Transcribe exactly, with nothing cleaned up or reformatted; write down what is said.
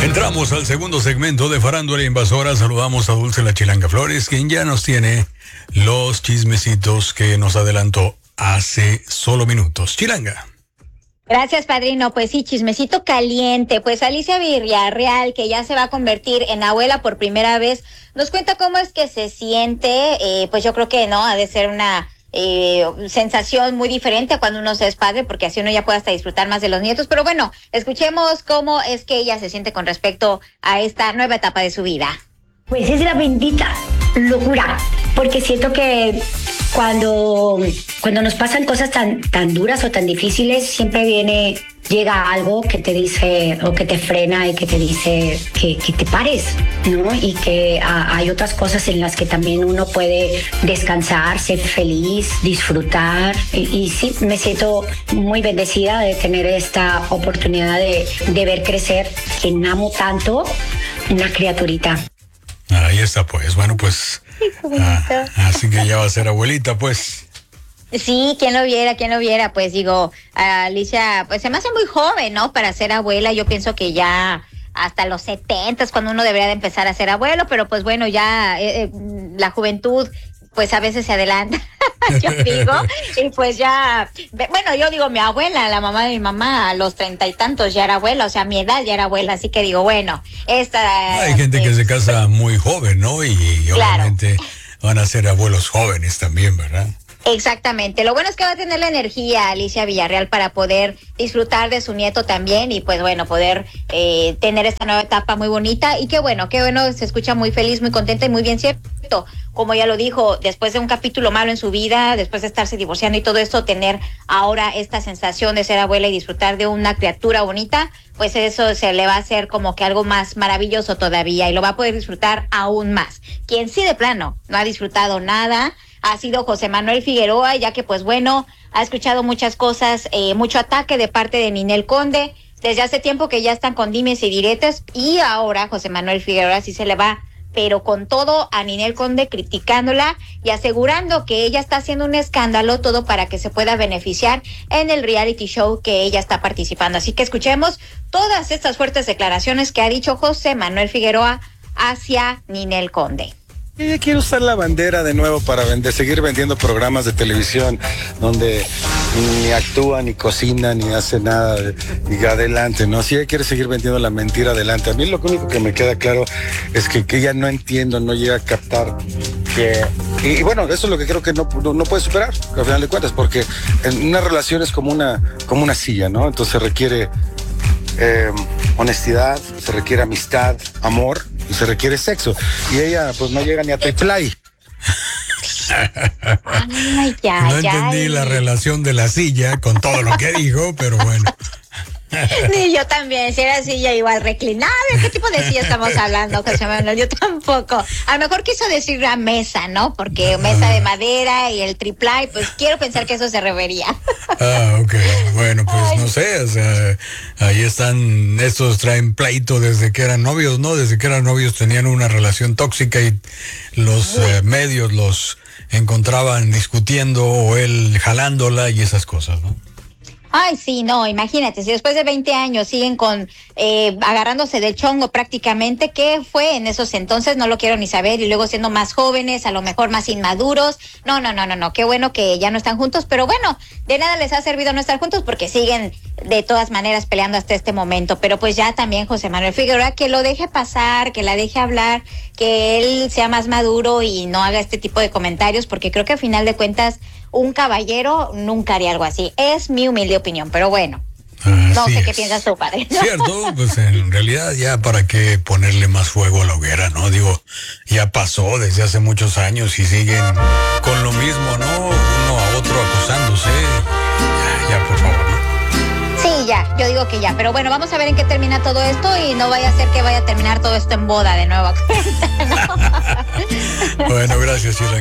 Entramos al segundo segmento de Farándula Invasora. Saludamos a Dulce La Chilanga Flores, quien ya nos tiene los chismecitos que nos adelantó hace solo minutos. Chilanga. Gracias, padrino. Pues sí, chismecito caliente. Pues Alicia Villarreal, que ya se va a convertir en abuela por primera vez, nos cuenta cómo es que se siente. Eh, pues yo creo que no, ha de ser una eh, sensación muy diferente a cuando uno se es padre, porque así uno ya puede hasta disfrutar más de los nietos. Pero bueno, escuchemos cómo es que ella se siente con respecto a esta nueva etapa de su vida. Pues es la bendita locura, porque siento que cuando, cuando nos pasan cosas tan, tan duras o tan difíciles, siempre viene, llega algo que te dice, o que te frena y que te dice que, que te pares, ¿no? Y que a, hay otras cosas en las que también uno puede descansar, ser feliz, disfrutar. Y, y sí, me siento muy bendecida de tener esta oportunidad de, de ver crecer, quien amo tanto, una criaturita. Ahí está, pues. Bueno, pues. Ah, así que ya va a ser abuelita, pues. Sí, quién lo viera, quién lo viera. Pues digo, Alicia, pues se me hace muy joven, ¿no? Para ser abuela. Yo pienso que ya hasta los setentas, cuando uno debería de empezar a ser abuelo, pero pues bueno, ya eh, la juventud, pues a veces se adelanta. Yo digo, y pues ya, bueno, yo digo, mi abuela, la mamá de mi mamá, a los treinta y tantos ya era abuela, o sea, a mi edad ya era abuela, así que digo, bueno, esta... Hay gente eh, que se casa muy joven, ¿no? Y, y claro, obviamente van a ser abuelos jóvenes también, ¿verdad? Exactamente. Lo bueno es que va a tener la energía Alicia Villarreal para poder disfrutar de su nieto también y pues bueno, poder eh, tener esta nueva etapa muy bonita. Y qué bueno, qué bueno, se escucha muy feliz, muy contenta y muy bien, cierto. Como ya lo dijo, después de un capítulo malo en su vida, después de estarse divorciando y todo esto, tener ahora esta sensación de ser abuela y disfrutar de una criatura bonita, pues eso se le va a hacer como que algo más maravilloso todavía y lo va a poder disfrutar aún más. Quien sí de plano no ha disfrutado nada ha sido José Manuel Figueroa, ya que pues bueno, ha escuchado muchas cosas, eh, mucho ataque de parte de Ninel Conde, desde hace tiempo que ya están con dimes y diretes, y ahora José Manuel Figueroa sí se le va, pero con todo a Ninel Conde criticándola y asegurando que ella está haciendo un escándalo, todo para que se pueda beneficiar en el reality show que ella está participando. Así que escuchemos todas estas fuertes declaraciones que ha dicho José Manuel Figueroa hacia Ninel Conde. Ella quiere usar la bandera de nuevo para vender, seguir vendiendo programas de televisión donde ni actúa, ni cocina, ni hace nada, y adelante, ¿no? Si ella quiere seguir vendiendo la mentira, adelante. A mí lo único que me queda claro es que, que ella no entiendo, no llega a captar que... Y, y bueno, eso es lo que creo que no, no, no puede superar, al final de cuentas, porque en una relación es como una, como una silla, ¿no? Entonces requiere eh, honestidad, se requiere amistad, amor, y se requiere sexo. Y ella pues no llega ni a Teplay. Ay, ya, no ya, entendí ya. la relación de la silla con todo lo que dijo, pero bueno. Sí, yo también, si era silla igual reclinable, ¿qué tipo de silla estamos hablando, José Manuel? Yo tampoco. A lo mejor quiso decir la mesa, ¿no? Porque mesa de madera y el triplay, pues quiero pensar que eso se refería. Ah, ok. Bueno, pues Ay. no sé, o sea, ahí están, estos traen pleito desde que eran novios, ¿no? Desde que eran novios tenían una relación tóxica y los eh, medios los encontraban discutiendo o él jalándola y esas cosas, ¿no? Ay, sí, no, imagínate, si después de veinte años siguen con eh, agarrándose del chongo prácticamente, ¿qué fue en esos entonces? No lo quiero ni saber, y luego siendo más jóvenes, a lo mejor más inmaduros. No, no, no, no, no, qué bueno que ya no están juntos, pero bueno, de nada les ha servido no estar juntos porque siguen de todas maneras peleando hasta este momento. Pero pues ya también José Manuel Figueroa, que lo deje pasar, que la deje hablar, que él sea más maduro y no haga este tipo de comentarios, porque creo que al final de cuentas un caballero nunca haría algo así. Es mi humilde opinión, pero bueno. Así no sé es. Qué piensas tú, padre, ¿no? Cierto, pues en realidad ya para qué ponerle más fuego a la hoguera, ¿no? Digo, ya pasó desde hace muchos años y siguen con lo mismo, ¿no? Uno a otro acusándose. Ya, ya por favor, ¿no? Sí, ya, yo digo que ya, pero bueno, vamos a ver en qué termina todo esto y no vaya a ser que vaya a terminar todo esto en boda de nuevo. Bueno, gracias, Chilanga.